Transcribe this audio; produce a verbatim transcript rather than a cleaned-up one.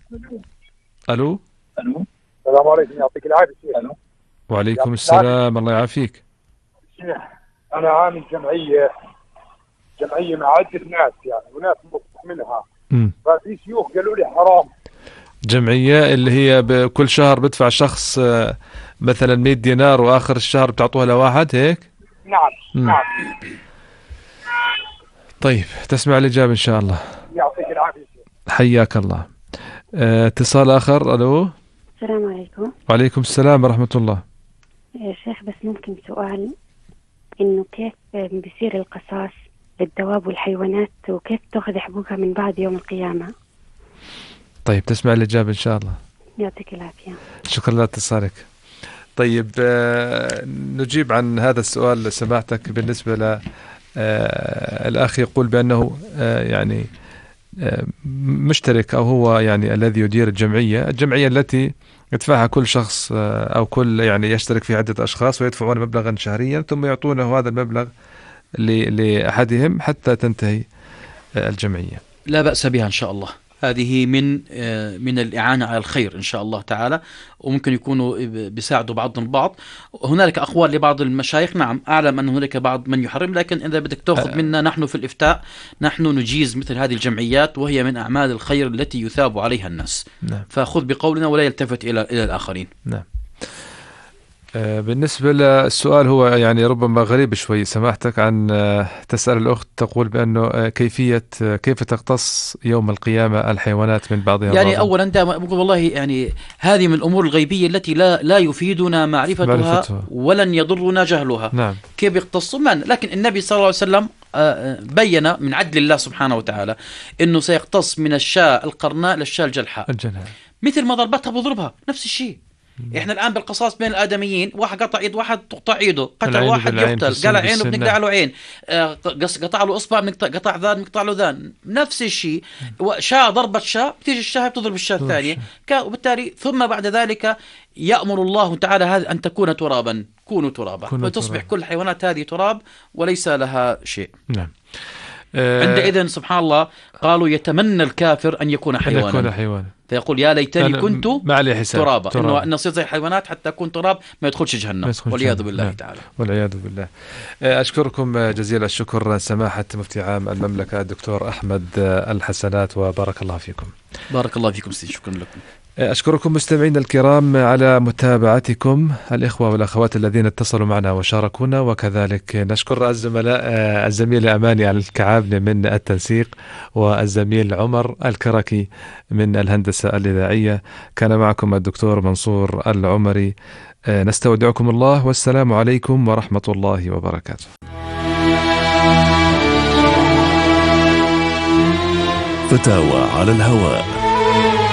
الو. الو السلام عليكم، يعطيك العافيه. الو وعليكم السلام، الله يعافيك. شيخ انا عامل جمعيه جمعيه مع عده ناس يعني، وناس مصلح منها. امم ففي شيوخ قالوا لي حرام. جمعية اللي هي بكل شهر بدفع شخص آه، مثلا مئة دينار واخر الشهر بتعطوها لواحد هيك. نعم مم. نعم. طيب تسمع الإجابة إن شاء الله. يعطيك العافيه شيخ. حياك الله. آه، اتصال آخر. ألو. السلام عليكم. وعليكم السلام ورحمة الله. يا شيخ بس ممكن سؤال، إنه كيف بيصير القصاص للدواب والحيوانات، وكيف تأخذ حقوقها من بعد يوم القيامة؟ طيب تسمع الإجابة إن شاء الله. يعطيك العافية. شكرا لاتصالك. طيب آه، نجيب عن هذا السؤال سماحتك. بالنسبة ل آه، الأخ يقول بأنه آه، يعني آه، مشترك أو هو يعني الذي يدير الجمعية الجمعية التي يدفعها كل شخص آه، أو كل يعني يشترك في عدة أشخاص ويدفعون مبلغا شهريا ثم يعطونه هذا المبلغ ل- لأحدهم حتى تنتهي آه، الجمعية. لا بأس بها إن شاء الله. هذه من من الإعانة على الخير إن شاء الله تعالى، وممكن يكونوا بيساعدوا بعضهم البعض. هنالك أقوال لبعض المشايخ، نعم أعلم أن هنالك بعض من يحرم، لكن إذا بدك تأخذ منا نحن في الإفتاء نحن نجيز مثل هذه الجمعيات، وهي من أعمال الخير التي يثاب عليها الناس. نعم. فخذ بقولنا ولا يلتفت إلى إلى الآخرين. نعم. آه، بالنسبة للسؤال هو يعني ربما غريب شوي سماحتك. عن آه، تسأل الأخت تقول بأنه آه، كيفية آه، كيف تقتص يوم القيامة الحيوانات من بعضها يعني البعض؟ أولا دائما أقول والله يعني هذه من الأمور الغيبية التي لا لا يفيدنا معرفتها, معرفتها. ولن يضرنا جهلها. نعم. كيف يقتصوا من؟ لكن النبي صلى الله عليه وسلم آه، بين من عدل الله سبحانه وتعالى أنه سيقتص من الشاة القرناء للشاة الجلحاء، الجنة. مثل ما ضربتها بضربها نفس الشيء. احنا الان بالقصاص بين الادميين، واحد قطع يد واحد تقطع ايده، قتل واحد يقتل، قلع عينه بنقلع له عين، آه قطع له اصبع قطع ذان بنقطع له ذان، نفس الشيء. شاة ضربت شاة بتيجي الشاة بتضرب الشاة الثانيه، وبالتالي ثم بعد ذلك يأمر الله تعالى هذا ان تكون ترابا، كونوا ترابا، فتصبح كل الحيوانات هذه تراب وليس لها شيء. نعم. عندئذ سبحان الله قالوا يتمنى الكافر أن يكون حيوانا، يكون حيوانا. فيقول يا ليتني كنت ترابا، إنه أن نصير زي الحيوانات حتى أكون تراب ما يدخلش جهنم والعياذ بالله نعم. تعالى. والعياذ بالله. أشكركم جزيل الشكر سماحة مفتي عام المملكة الدكتور أحمد الحسنات، وبارك الله فيكم. بارك الله فيكم سيدي، شكرا لكم. أشكركم مستمعينا الكرام على متابعتكم، الإخوة والأخوات الذين اتصلوا معنا وشاركونا، وكذلك نشكر الزملاء الزميل أماني الكعابني من التنسيق، والزميل عمر الكركي من الهندسة الإذاعية. كان معكم الدكتور منصور العمري. نستودعكم الله، والسلام عليكم ورحمة الله وبركاته. فتاوى على الهواء.